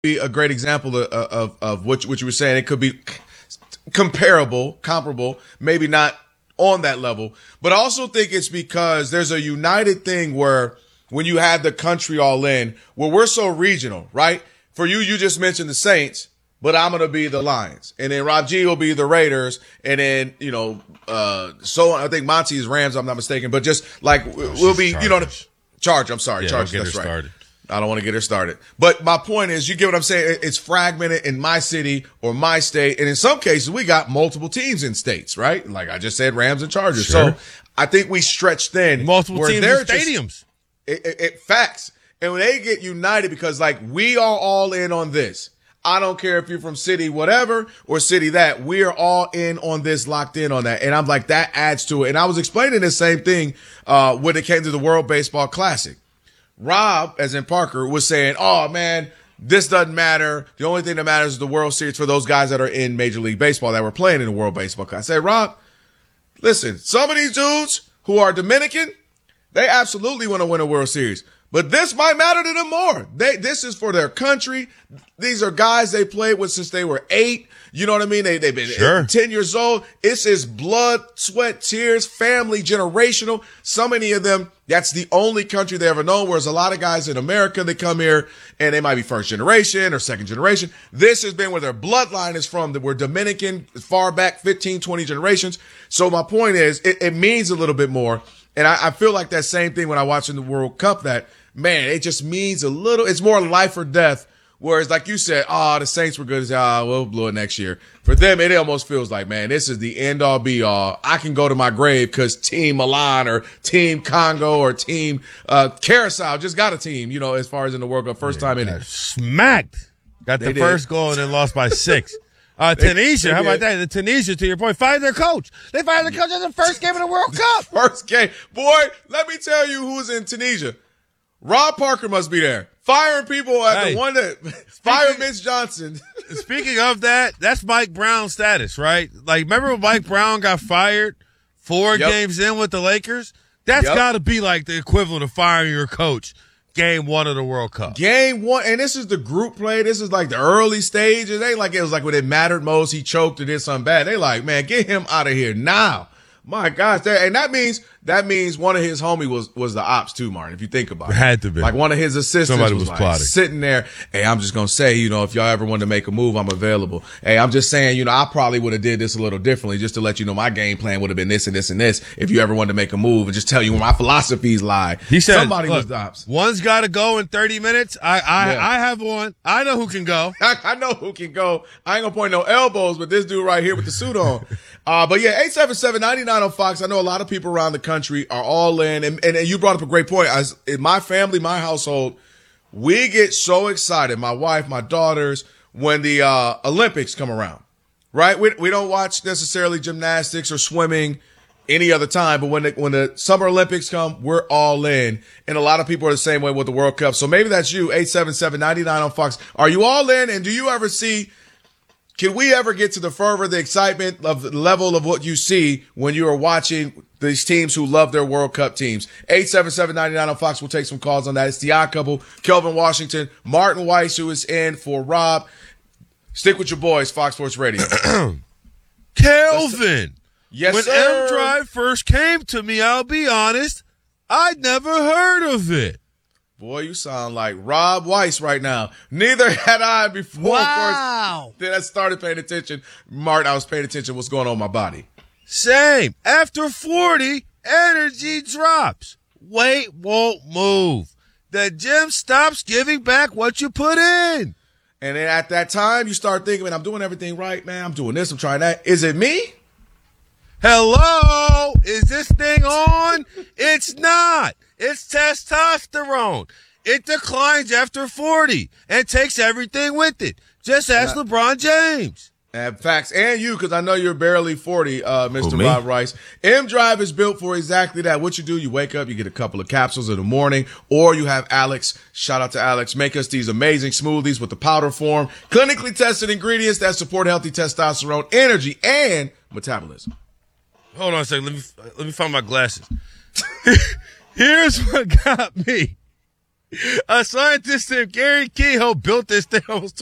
be a great example of what you were saying. It could be comparable, maybe not on that level. But I also think it's because there's a united thing where when you have the country all in, where we're so regional, right? For you, you just mentioned the Saints, but I'm going to be the Lions. And then Rob G will be the Raiders. And then, so I think Monty is Rams, I'm not mistaken. But just like we'll be, Charge. I'm sorry. Charge. That's right. Started. I don't want to get her started. But my point is, you get what I'm saying? It's fragmented in my city or my state. And in some cases, we got multiple teams in states, right? Like I just said, Rams and Chargers. Sure. So I think we stretch thin. Multiple teams in stadiums. Facts. And when they get united, because like we are all in on this. I don't care if you're from city whatever or city that. We are all in on this, locked in on that. And I'm like, that adds to it. And I was explaining the same thing when it came to the World Baseball Classic. Rob, as in Parker, was saying, oh, man, this doesn't matter. The only thing that matters is the World Series for those guys that are in Major League Baseball that were playing in the World Baseball Classic. I said, Rob, listen, some of these dudes who are Dominican, they absolutely want to win a World Series. But this might matter to them more. This is for their country. These are guys they played with since they were 8. You know what I mean? They've been 10 years old. It's his blood, sweat, tears, family, generational. So many of them, that's the only country they ever known. Whereas a lot of guys in America, they come here and they might be first generation or second generation. This has been where their bloodline is from. That we're Dominican far back 15, 20 generations. So my point is, it means a little bit more. And I feel like that same thing when I watch in the World Cup that, man, it just means a little, it's more life or death. Whereas, like you said, the Saints were good. We'll blow it next year. For them, it almost feels like, man, this is the end all be all. I can go to my grave because Team Milan or Team Congo or Team Carousel just got a team, as far as in the World Cup, first time in it. Smacked. Got the first goal and then lost by 6. Tunisia, how about that? The Tunisia, to your point, fired their coach. They fired their coach in the first game of the World Cup. First game. Boy, let me tell you who's in Tunisia. Rob Parker must be there. Firing people at the one that fired Mitch Johnson. Speaking of that, that's Mike Brown status, right? Like, remember when Mike Brown got fired 4 games in with the Lakers? That's got to be like the equivalent of firing your coach game 1 of the World Cup. Game 1, and this is the group play. This is like the early stages. They like it was like when it mattered most. He choked or did something bad. They like, man, get him out of here now. My gosh, and that means one of his homie was the ops too, Martin. If you think about it, had to be like one of his assistants. Somebody was like plotting, sitting there. Hey, I'm just gonna say, if y'all ever want to make a move, I'm available. Hey, I'm just saying, I probably would have did this a little differently, just to let you know my game plan would have been this and this and this. If you ever wanted to make a move, and just tell you where my philosophies lie. He said, somebody was the ops. One's got to go in 30 minutes. I have one. I know who can go. I know who can go. I ain't gonna point no elbows, but this dude right here with the suit on. But yeah, 877-99 on Fox. I know a lot of people around the country are all in, and you brought up a great point. In my family, my household, we get so excited, my wife, my daughters, when the Olympics come around, right? We don't watch necessarily gymnastics or swimming any other time, but when the Summer Olympics come, we're all in. And a lot of people are the same way with the World Cup. So maybe that's you, 877-99 on Fox. Are you all in? And do you ever see, can we ever get to the fervor, the excitement of the level of what you see when you are watching these teams who love their World Cup teams? 877-99 on Fox. We'll take some calls on that. It's the Odd Couple, Kelvin Washington, Martin Weiss, who is in for Rob. Stick with your boys, Fox Sports Radio. Kelvin. Yes, when sir. M-Drive first came to me, I'll be honest, I'd never heard of it. Boy, you sound like Rob Weiss right now. Neither had I before. Wow. Of course, then I started paying attention. Martin, I was paying attention to what's going on in my body. Same. After 40, energy drops. Weight won't move. The gym stops giving back what you put in. And then at that time, you start thinking, man, I'm doing everything right, man. I'm doing this, I'm trying that. Is it me? Hello? Is this thing on? It's not. It's testosterone. It declines after 40 and takes everything with it. Just ask LeBron James. Facts. And you, because I know you're barely 40, Mr. Rob Rice. M-Drive is built for exactly that. What you do, you wake up, you get a couple of capsules in the morning, or you have Alex, shout out to Alex, make us these amazing smoothies with the powder form, clinically tested ingredients that support healthy testosterone, energy, and metabolism. Hold on a second. Let me find my glasses. Here's what got me. A scientist named Gary Kehoe built this thing.